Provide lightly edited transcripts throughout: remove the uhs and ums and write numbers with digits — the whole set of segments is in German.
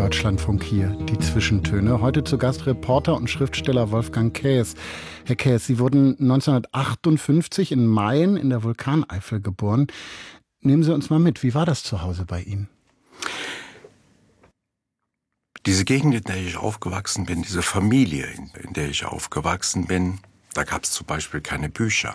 Deutschlandfunk hier, die Zwischentöne. Heute zu Gast Reporter und Schriftsteller Wolfgang Kaes. Herr Kaes, Sie wurden 1958 in Mayen in der Vulkaneifel geboren. Nehmen Sie uns mal mit, wie war das zu Hause bei Ihnen? Diese Gegend, in der ich aufgewachsen bin, diese Familie, in der ich aufgewachsen bin, da gab es zum Beispiel keine Bücher.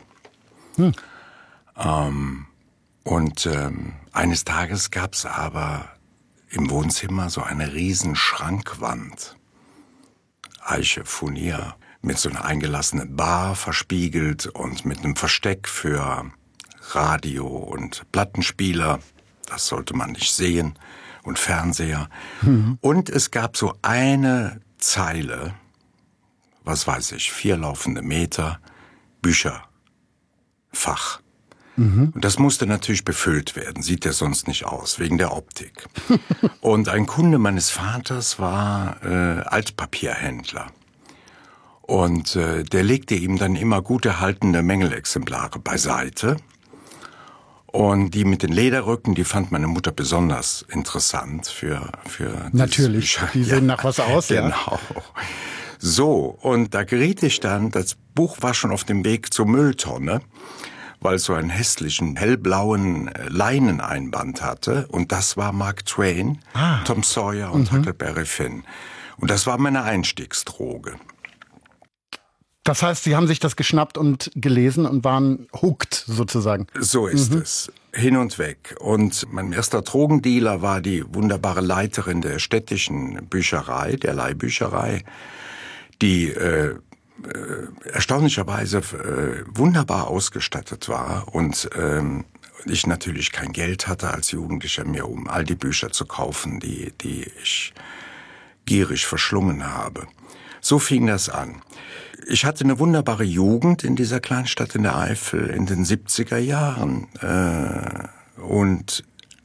Eines Tages gab es aber im Wohnzimmer so eine riesen Schrankwand. Eiche, Furnier, mit so einer eingelassenen Bar verspiegelt und mit einem Versteck für Radio und Plattenspieler. Das sollte man nicht sehen. Und Fernseher. Und es gab so eine Zeile, was weiß ich, 4 laufende Meter, Bücherfach. Und das musste natürlich befüllt werden, sieht ja sonst nicht aus, wegen der Optik. Und ein Kunde meines Vaters war Altpapierhändler. Und der legte ihm dann immer gut erhaltene Mängelexemplare beiseite. Und die mit den Lederrücken, die fand meine Mutter besonders interessant für natürlich, die sehen nach was aus. Genau. Ja. So, und da geriet ich dann, das Buch war schon auf dem Weg zur Mülltonne, weil es so einen hässlichen, hellblauen Leineneinband hatte. Und das war Mark Twain, Tom Sawyer und Huckleberry Finn. Und das war meine Einstiegsdroge. Das heißt, Sie haben sich das geschnappt und gelesen und waren hooked sozusagen. So ist es. Hin und weg. Und mein erster Drogendealer war die wunderbare Leiterin der städtischen Bücherei, der Leihbücherei, die erstaunlicherweise wunderbar ausgestattet war und ich natürlich kein Geld hatte als Jugendlicher mehr, um all die Bücher zu kaufen, die ich gierig verschlungen habe. So fing das an. Ich hatte eine wunderbare Jugend in dieser Kleinstadt in der Eifel in den 70er Jahren und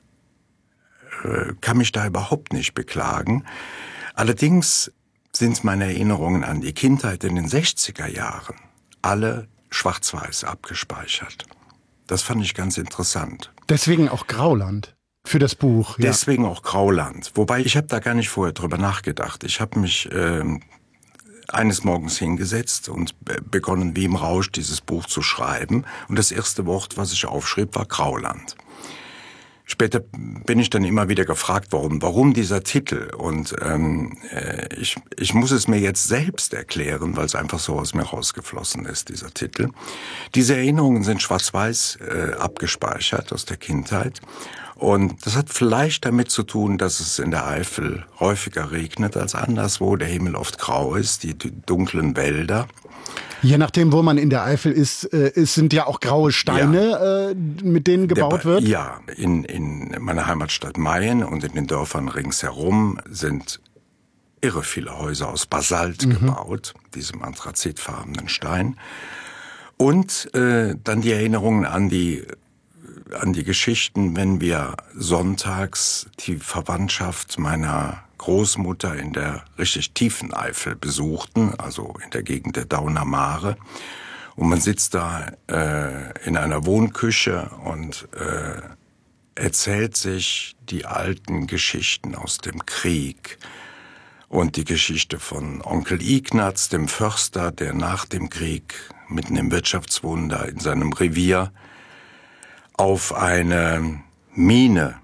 kann mich da überhaupt nicht beklagen. Allerdings sind meine Erinnerungen an die Kindheit in den 60er Jahren alle schwarz-weiß abgespeichert. Das fand ich ganz interessant. Deswegen auch Grauland für das Buch. Ja. Deswegen auch Grauland. Wobei, ich habe da gar nicht vorher drüber nachgedacht. Ich habe mich eines Morgens hingesetzt und begonnen, wie im Rausch, dieses Buch zu schreiben. Und das erste Wort, was ich aufschrieb, war Grauland. Später bin ich dann immer wieder gefragt worden, warum dieser Titel? Und ich muss es mir jetzt selbst erklären, weil es einfach so aus mir rausgeflossen ist, dieser Titel. Diese Erinnerungen sind schwarz-weiß abgespeichert aus der Kindheit. Und das hat vielleicht damit zu tun, dass es in der Eifel häufiger regnet als anderswo, der Himmel oft grau ist, die dunklen Wälder. Je nachdem, wo man in der Eifel ist, es sind ja auch graue Steine, mit denen gebaut wird? Ja, in meiner Heimatstadt Mayen und in den Dörfern ringsherum sind irre viele Häuser aus Basalt gebaut, diesem anthrazitfarbenen Stein. Und dann die Erinnerungen an die Geschichten, wenn wir sonntags die Verwandtschaft meiner Großmutter in der richtig tiefen Eifel besuchten, also in der Gegend der Dauner Mare. Und man sitzt da in einer Wohnküche und erzählt sich die alten Geschichten aus dem Krieg. Und die Geschichte von Onkel Ignaz, dem Förster, der nach dem Krieg mitten im Wirtschaftswunder in seinem Revier auf eine Mine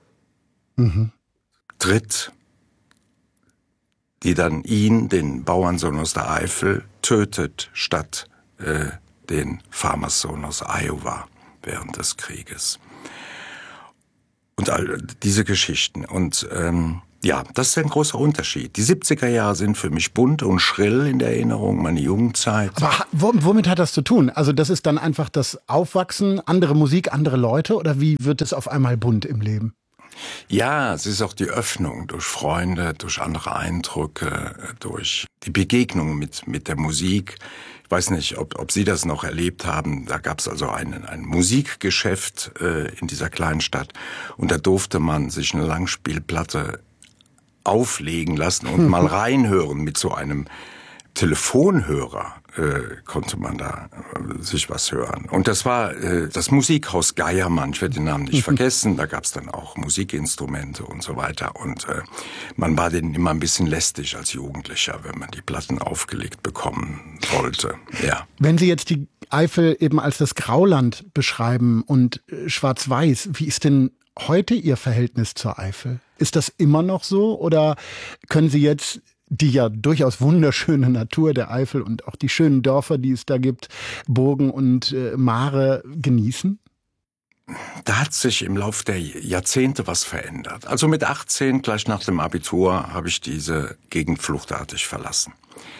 tritt, die dann ihn, den Bauernsohn aus der Eifel, tötet, statt den Farmerssohn aus Iowa während des Krieges. Und all diese Geschichten. Und ja, das ist ein großer Unterschied. Die 70er Jahre sind für mich bunt und schrill in der Erinnerung, meine Jugendzeit. Aber womit hat das zu tun? Also das ist dann einfach das Aufwachsen, andere Musik, andere Leute, oder wie wird es auf einmal bunt im Leben? Ja, es ist auch die Öffnung durch Freunde, durch andere Eindrücke, durch die Begegnung mit der Musik. Ich weiß nicht, ob Sie das noch erlebt haben. Da gab es also ein Musikgeschäft in dieser kleinen Stadt und da durfte man sich eine Langspielplatte auflegen lassen und mal reinhören mit so einem Telefonhörer konnte man da sich was hören. Und das war das Musikhaus Geiermann, ich werde den Namen nicht vergessen, da gab es dann auch Musikinstrumente und so weiter. Und man war denen immer ein bisschen lästig als Jugendlicher, wenn man die Platten aufgelegt bekommen wollte. Ja. Wenn Sie jetzt die Eifel eben als das Grauland beschreiben und schwarz-weiß, wie ist denn heute Ihr Verhältnis zur Eifel? Ist das immer noch so oder können Sie jetzt die ja durchaus wunderschöne Natur der Eifel und auch die schönen Dörfer, die es da gibt, Burgen und Mare genießen? Da hat sich im Laufe der Jahrzehnte was verändert. Also mit 18, gleich nach dem Abitur, habe ich diese Gegend fluchtartig verlassen.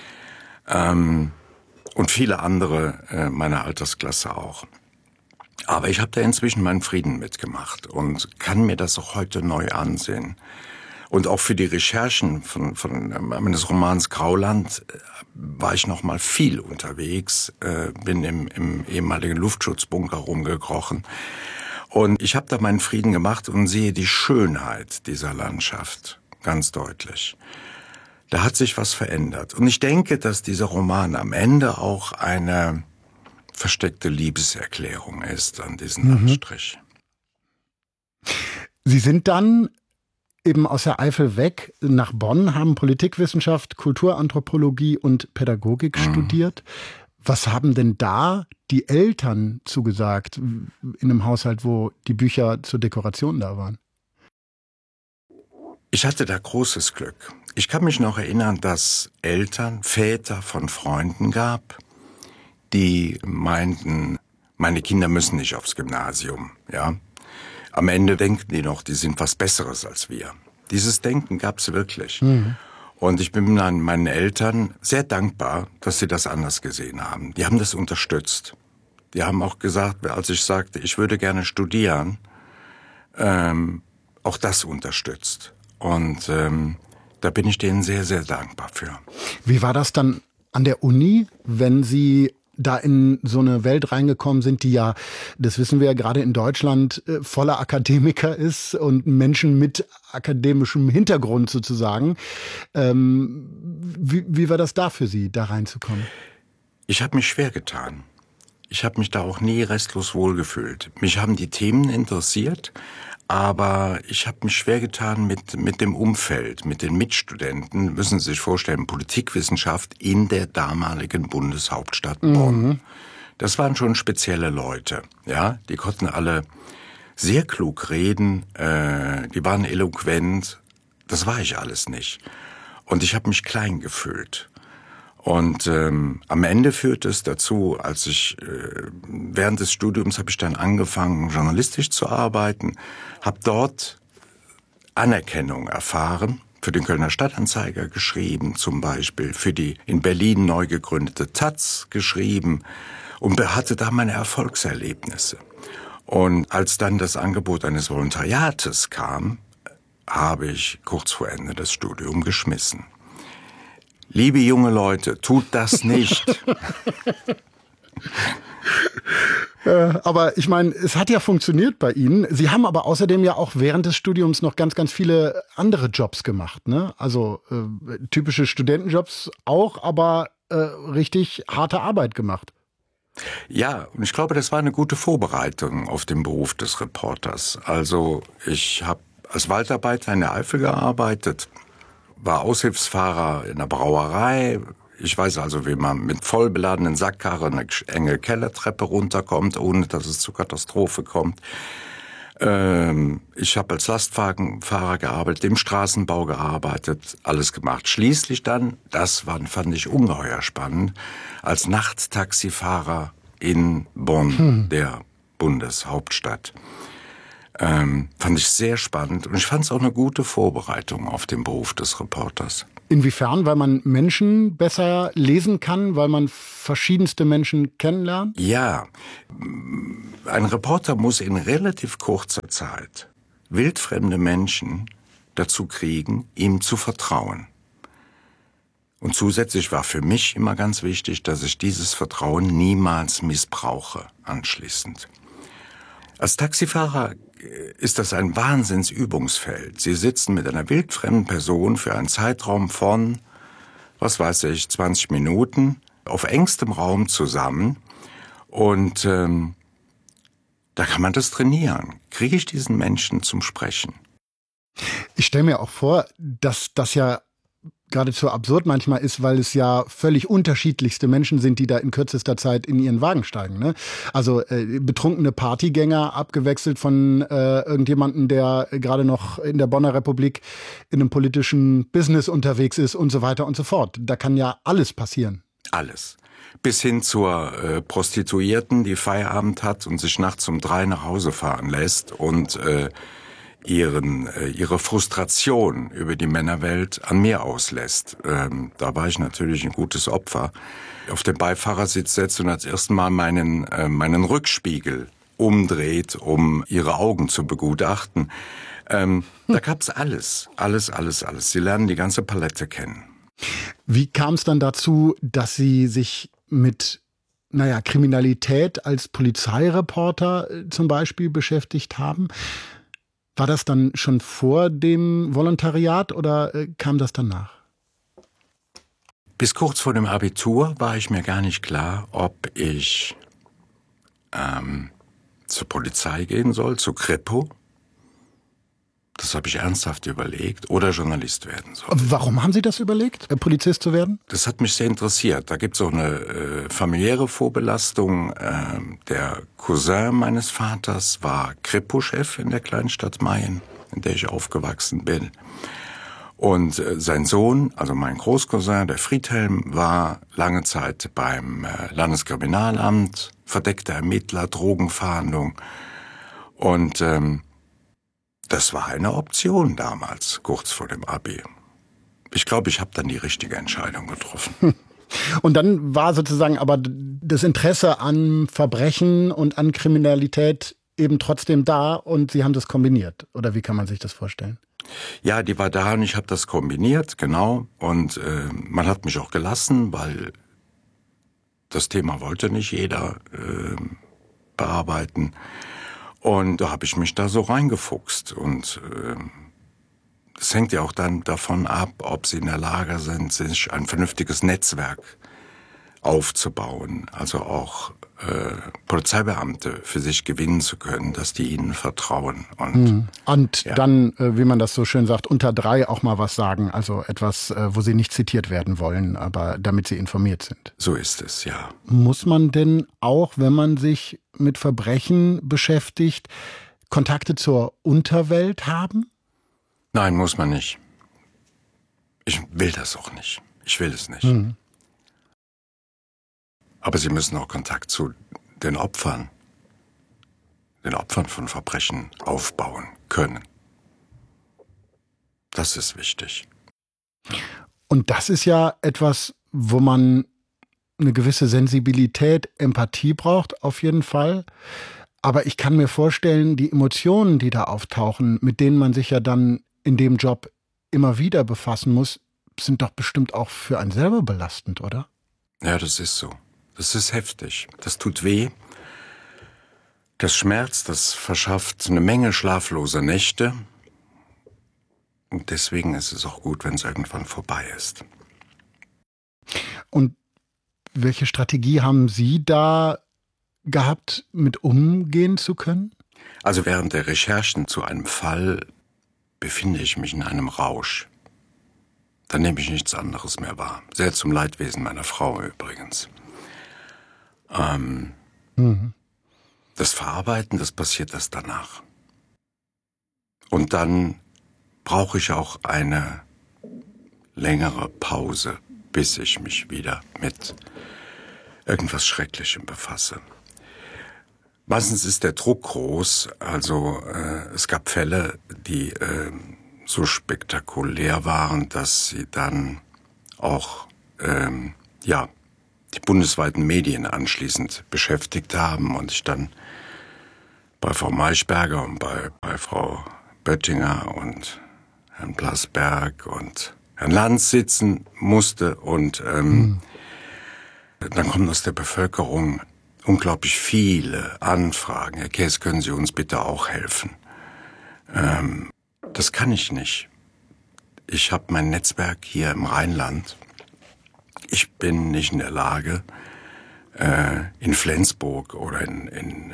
Und viele andere meiner Altersklasse auch. Aber ich habe da inzwischen meinen Frieden mitgemacht und kann mir das auch heute neu ansehen. Und auch für die Recherchen meines Romans Grauland war ich noch mal viel unterwegs, bin im ehemaligen Luftschutzbunker rumgekrochen. Und ich habe da meinen Frieden gemacht und sehe die Schönheit dieser Landschaft ganz deutlich. Da hat sich was verändert. Und ich denke, dass dieser Roman am Ende auch eine versteckte Liebeserklärung ist an diesen Landstrich. Sie sind dann eben aus der Eifel weg nach Bonn, haben Politikwissenschaft, Kulturanthropologie und Pädagogik studiert. Was haben denn da die Eltern zugesagt in einem Haushalt, wo die Bücher zur Dekoration da waren? Ich hatte da großes Glück. Ich kann mich noch erinnern, dass Eltern, Väter von Freunden gab, die meinten, meine Kinder müssen nicht aufs Gymnasium, ja. Am Ende denken die noch, die sind was Besseres als wir. Dieses Denken gab's wirklich. Und ich bin dann meinen Eltern sehr dankbar, dass sie das anders gesehen haben. Die haben das unterstützt. Die haben auch gesagt, als ich sagte, ich würde gerne studieren, auch das unterstützt. Und da bin ich denen sehr, sehr dankbar für. Wie war das dann an der Uni, wenn Sie da in so eine Welt reingekommen sind, die ja, das wissen wir ja gerade in Deutschland, voller Akademiker ist und Menschen mit akademischem Hintergrund sozusagen. Wie war das da für Sie, da reinzukommen? Ich habe mich schwer getan. Ich habe mich da auch nie restlos wohlgefühlt. Mich haben die Themen interessiert, aber ich habe mich schwer getan mit dem Umfeld, mit den Mitstudenten. Müssen Sie sich vorstellen, Politikwissenschaft in der damaligen Bundeshauptstadt Bonn. Das waren schon spezielle Leute, ja. Die konnten alle sehr klug reden, die waren eloquent. Das war ich alles nicht. Und ich habe mich klein gefühlt. Und am Ende führte es dazu, als ich während des Studiums habe ich dann angefangen, journalistisch zu arbeiten, habe dort Anerkennung erfahren, für den Kölner Stadtanzeiger geschrieben, zum Beispiel für die in Berlin neu gegründete taz geschrieben und hatte da meine Erfolgserlebnisse. Und als dann das Angebot eines Volontariates kam, habe ich kurz vor Ende das Studium geschmissen. Liebe junge Leute, tut das nicht. Aber ich meine, es hat ja funktioniert bei Ihnen. Sie haben aber außerdem ja auch während des Studiums noch ganz, ganz viele andere Jobs gemacht, ne? Also typische Studentenjobs auch, aber richtig harte Arbeit gemacht. Ja, und ich glaube, das war eine gute Vorbereitung auf den Beruf des Reporters. Also ich habe als Waldarbeiter in der Eifel gearbeitet, war Aushilfsfahrer in der Brauerei. Ich weiß also, wie man mit voll beladenen Sackkarren eine enge Kellertreppe runterkommt, ohne dass es zur Katastrophe kommt. Ich habe als Lastwagenfahrer gearbeitet, im Straßenbau gearbeitet, alles gemacht. Schließlich dann, fand ich ungeheuer spannend, als Nachttaxifahrer in Bonn, der Bundeshauptstadt. Fand ich sehr spannend und ich fand es auch eine gute Vorbereitung auf den Beruf des Reporters. Inwiefern? Weil man Menschen besser lesen kann, weil man verschiedenste Menschen kennenlernt? Ja, ein Reporter muss in relativ kurzer Zeit wildfremde Menschen dazu kriegen, ihm zu vertrauen. Und zusätzlich war für mich immer ganz wichtig, dass ich dieses Vertrauen niemals missbrauche anschließend. Als Taxifahrer ist das ein Wahnsinnsübungsfeld. Sie sitzen mit einer wildfremden Person für einen Zeitraum von was weiß ich, 20 Minuten auf engstem Raum zusammen und da kann man das trainieren. Kriege ich diesen Menschen zum Sprechen? Ich stelle mir auch vor, dass das ja geradezu absurd manchmal ist, weil es ja völlig unterschiedlichste Menschen sind, die da in kürzester Zeit in ihren Wagen steigen. Ne? Also betrunkene Partygänger, abgewechselt von irgendjemandem, der gerade noch in der Bonner Republik in einem politischen Business unterwegs ist und so weiter und so fort. Da kann ja alles passieren. Alles. Bis hin zur Prostituierten, die Feierabend hat und sich nachts um 3 nach Hause fahren lässt und ihre Frustration über die Männerwelt an mir auslässt. Da war ich natürlich ein gutes Opfer. Auf den Beifahrersitz setzt und als erstes Mal meinen Rückspiegel umdreht, um ihre Augen zu begutachten. Da gab's alles. Sie lernen die ganze Palette kennen. Wie kam es dann dazu, dass Sie sich mit Kriminalität als Polizeireporter zum Beispiel beschäftigt haben? War das dann schon vor dem Volontariat oder kam das danach? Bis kurz vor dem Abitur war ich mir gar nicht klar, ob ich zur Polizei gehen soll, zur Kripo. Das habe ich ernsthaft überlegt, oder Journalist werden soll. Warum haben Sie das überlegt, Polizist zu werden? Das hat mich sehr interessiert. Da gibt es auch eine familiäre Vorbelastung. Der Cousin meines Vaters war Kripo-Chef in der kleinen Stadt Mayen, in der ich aufgewachsen bin. Und sein Sohn, also mein Großcousin, der Friedhelm, war lange Zeit beim Landeskriminalamt, verdeckter Ermittler, Drogenfahndung. Und das war eine Option damals, kurz vor dem Abi. Ich glaube, ich habe dann die richtige Entscheidung getroffen. Und dann war sozusagen aber das Interesse an Verbrechen und an Kriminalität eben trotzdem da und Sie haben das kombiniert. Oder wie kann man sich das vorstellen? Ja, die war da und ich habe das kombiniert, genau. Und man hat mich auch gelassen, weil das Thema wollte nicht jeder bearbeiten. Und da habe ich mich da so reingefuchst. Und es hängt ja auch dann davon ab, ob sie in der Lage sind, sich ein vernünftiges Netzwerk aufzubauen. Also auch Polizeibeamte für sich gewinnen zu können, dass die ihnen vertrauen. Und ja. Dann, wie man das so schön sagt, unter 3 auch mal was sagen. Also etwas, wo sie nicht zitiert werden wollen, aber damit sie informiert sind. So ist es, ja. Muss man denn auch, wenn man sich mit Verbrechen beschäftigt, Kontakte zur Unterwelt haben? Nein, muss man nicht. Ich will das auch nicht. Ich will es nicht. Aber sie müssen auch Kontakt zu den Opfern von Verbrechen aufbauen können. Das ist wichtig. Und das ist ja etwas, wo man eine gewisse Sensibilität, Empathie braucht, auf jeden Fall. Aber ich kann mir vorstellen, die Emotionen, die da auftauchen, mit denen man sich ja dann in dem Job immer wieder befassen muss, sind doch bestimmt auch für einen selber belastend, oder? Ja, das ist so. Das ist heftig. Das tut weh. Das schmerzt, das verschafft eine Menge schlafloser Nächte. Und deswegen ist es auch gut, wenn es irgendwann vorbei ist. Und welche Strategie haben Sie da gehabt, mit umgehen zu können? Also während der Recherchen zu einem Fall befinde ich mich in einem Rausch. Da nehme ich nichts anderes mehr wahr. Sehr zum Leidwesen meiner Frau übrigens. Das Verarbeiten, das passiert erst danach. Und dann brauche ich auch eine längere Pause, bis ich mich wieder mit irgendwas Schrecklichem befasse. Meistens ist der Druck groß, also es gab Fälle, die so spektakulär waren, dass sie dann auch die bundesweiten Medien anschließend beschäftigt haben und ich dann bei Frau Maischberger und bei Frau Böttinger und Herrn Blasberg und Herrn Lanz sitzen musste und dann kommen aus der Bevölkerung unglaublich viele Anfragen. Herr Kees, können Sie uns bitte auch helfen? Das kann ich nicht. Ich habe mein Netzwerk hier im Rheinland ich bin nicht in der Lage, in Flensburg oder in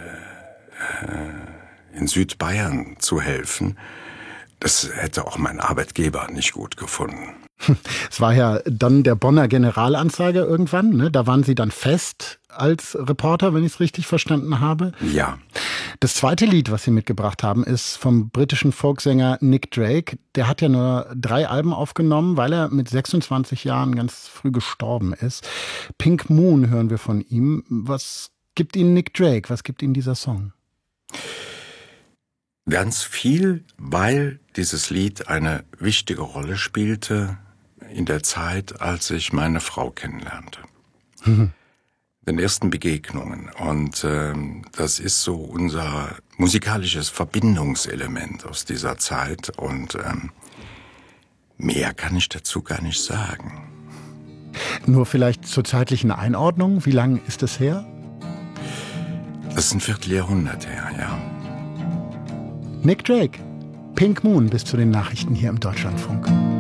Südbayern zu helfen. Das hätte auch mein Arbeitgeber nicht gut gefunden. Es war ja dann der Bonner Generalanzeiger irgendwann, ne? Da waren Sie dann fest als Reporter, wenn ich es richtig verstanden habe. Ja. Das zweite Lied, was Sie mitgebracht haben, ist vom britischen Folksänger Nick Drake. Der hat ja nur 3 Alben aufgenommen, weil er mit 26 Jahren ganz früh gestorben ist. Pink Moon hören wir von ihm. Was gibt Ihnen Nick Drake? Was gibt Ihnen dieser Song? Ganz viel, weil dieses Lied eine wichtige Rolle spielte in der Zeit, als ich meine Frau kennenlernte. Den ersten Begegnungen. Und das ist so unser musikalisches Verbindungselement aus dieser Zeit. Und mehr kann ich dazu gar nicht sagen. Nur vielleicht zur zeitlichen Einordnung. Wie lange ist es her? Das ist ein Vierteljahrhundert her, ja. Nick Drake, Pink Moon, bis zu den Nachrichten hier im Deutschlandfunk.